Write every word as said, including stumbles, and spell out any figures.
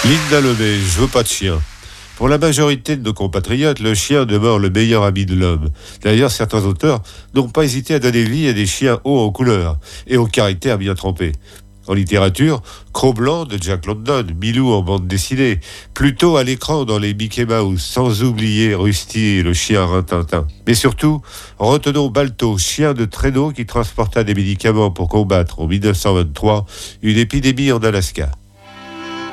Linda Lemay, je veux pas de chien. Pour la majorité de nos compatriotes, le chien demeure le meilleur ami de l'homme. D'ailleurs, certains auteurs n'ont pas hésité à donner vie à des chiens hauts en couleur et au caractère bien trempé. En littérature, Cro-Blanc de Jack London, Milou en bande dessinée, Pluto à l'écran dans les Mickey Mouse, sans oublier Rusty, le chien Rintintin. Mais surtout, retenons Balto, chien de traîneau qui transporta des médicaments pour combattre en mille neuf cent vingt-trois une épidémie en Alaska.